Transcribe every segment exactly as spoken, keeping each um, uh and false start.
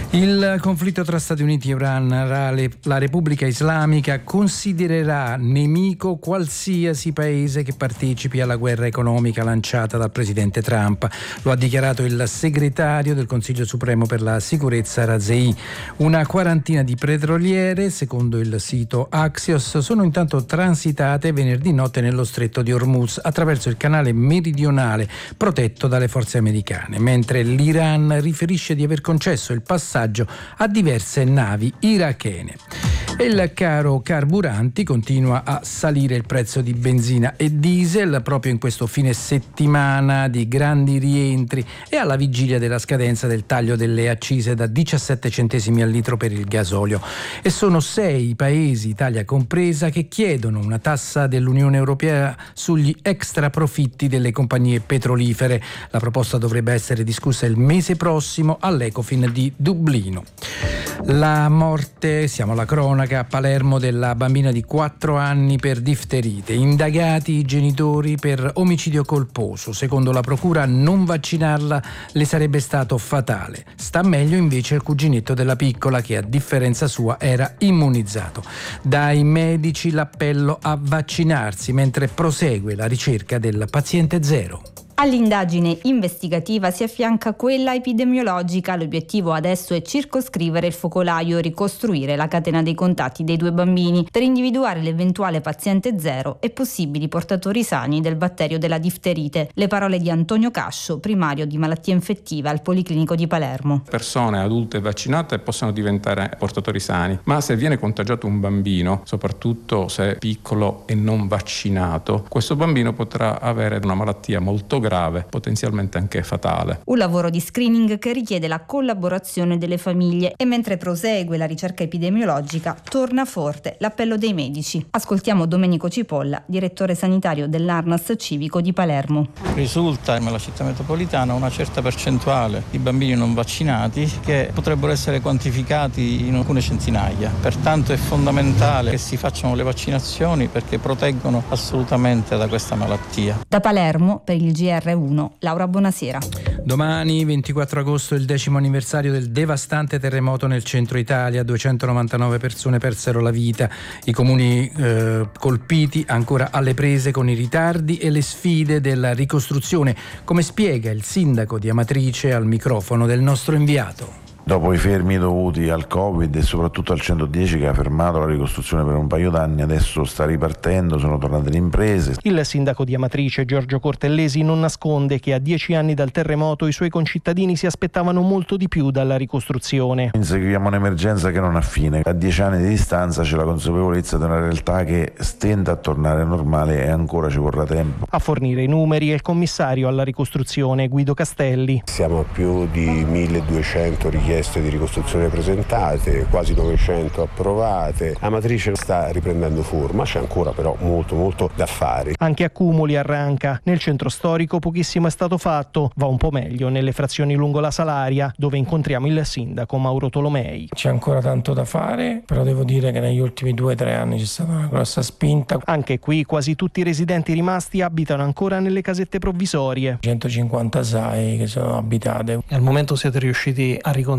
Il conflitto tra Stati Uniti e Iran, la Repubblica Islamica considererà nemico qualsiasi paese che partecipi alla guerra economica lanciata dal presidente Trump. Lo ha dichiarato il segretario del Consiglio Supremo per la Sicurezza Razzei. Una quarantina di petroliere, secondo il sito Axios, sono intanto transitate venerdì notte nello stretto di Hormuz attraverso il canale meridionale protetto dalle forze americane, mentre l'Iran riferisce di aver concesso il passaggio a diverse navi irachene. E il caro carburanti continua a salire il prezzo di benzina e diesel proprio in questo fine settimana di grandi rientri e alla vigilia della scadenza del taglio delle accise da diciassette centesimi al litro per il gasolio. E sono sei i paesi, Italia compresa, che chiedono una tassa dell'Unione Europea sugli extra profitti delle compagnie petrolifere. La proposta dovrebbe essere discussa il mese prossimo all'Ecofin di Dublino. La morte, siamo alla cronaca, a Palermo della bambina di quattro anni per difterite. Indagati i genitori per omicidio colposo. Secondo la procura non vaccinarla le sarebbe stato fatale. Sta meglio invece il cuginetto della piccola che a differenza sua era immunizzato. Dai medici l'appello a vaccinarsi mentre prosegue la ricerca del paziente zero. All'indagine investigativa si affianca quella epidemiologica. L'obiettivo adesso è circoscrivere il focolaio e ricostruire la catena dei contatti dei due bambini per individuare l'eventuale paziente zero e possibili portatori sani del batterio della difterite. Le parole di Antonio Cascio, primario di malattia infettiva al Policlinico di Palermo. Persone adulte vaccinate possono diventare portatori sani, ma se viene contagiato un bambino, soprattutto se è piccolo e non vaccinato, questo bambino potrà avere una malattia molto grave, grave, potenzialmente anche fatale. Un lavoro di screening che richiede la collaborazione delle famiglie e mentre prosegue la ricerca epidemiologica torna forte l'appello dei medici. Ascoltiamo Domenico Cipolla, direttore sanitario dell'Arnas Civico di Palermo. Risulta nella città metropolitana una certa percentuale di bambini non vaccinati che potrebbero essere quantificati in alcune centinaia. Pertanto è fondamentale che si facciano le vaccinazioni perché proteggono assolutamente da questa malattia. Da Palermo per il G R uno, Laura Bonasera. Domani, ventiquattro agosto, il decimo anniversario del devastante terremoto nel centro Italia. duecentonovantanove persone persero la vita. I comuni eh, colpiti ancora alle prese con i ritardi e le sfide della ricostruzione, come spiega il sindaco di Amatrice al microfono del nostro inviato. Dopo i fermi dovuti al Covid e soprattutto al centodieci che ha fermato la ricostruzione per un paio d'anni, adesso sta ripartendo, sono tornate le imprese. Il sindaco di Amatrice, Giorgio Cortellesi, non nasconde che a dieci anni dal terremoto i suoi concittadini si aspettavano molto di più dalla ricostruzione. Inseguiamo un'emergenza che non ha fine. A dieci anni di distanza c'è la consapevolezza di una realtà che stenta a tornare normale e ancora ci vorrà tempo. A fornire i numeri è il commissario alla ricostruzione, Guido Castelli. Siamo a più di milleduecento richieste di ricostruzione presentate, quasi novecento approvate. Amatrice sta riprendendo forma, c'è ancora però molto molto da fare. Anche a Cumuli arranca. Nel centro storico pochissimo è stato fatto, va un po' meglio nelle frazioni lungo la Salaria, dove incontriamo il sindaco Mauro Tolomei. C'è ancora tanto da fare, però devo dire che negli ultimi due o tre anni c'è stata una grossa spinta. Anche qui quasi tutti i residenti rimasti abitano ancora nelle casette provvisorie. centocinquantasei che sono abitate. Al momento siete riusciti a riconsegnare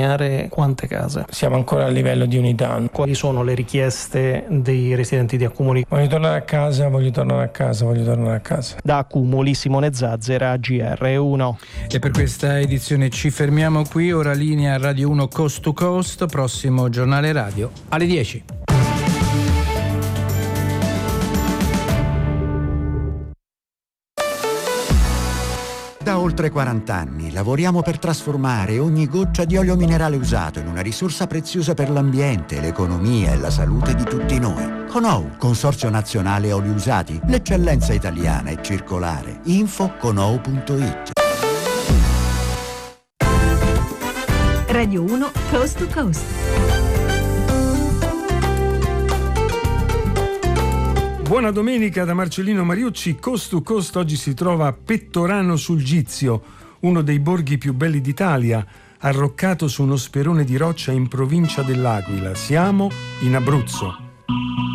quante case? Siamo ancora a livello di unità. Quali sono le richieste dei residenti di Accumuli? Voglio tornare a casa, voglio tornare a casa, voglio tornare a casa. Da Accumuli, Simone Zazzera, G R uno. E per questa edizione ci fermiamo qui, ora linea Radio uno Coast to Coast, prossimo giornale radio alle dieci. Da oltre quaranta anni lavoriamo per trasformare ogni goccia di olio minerale usato in una risorsa preziosa per l'ambiente, l'economia e la salute di tutti noi. Conou, Consorzio Nazionale Oli Usati, l'eccellenza italiana e circolare. Info conou punto it. Radio uno Coast to Coast. Buona domenica da Marcellino Mariucci. Coast to Coast oggi si trova a Pettorano sul Gizio, uno dei borghi più belli d'Italia, arroccato su uno sperone di roccia in provincia dell'Aquila. Siamo in Abruzzo.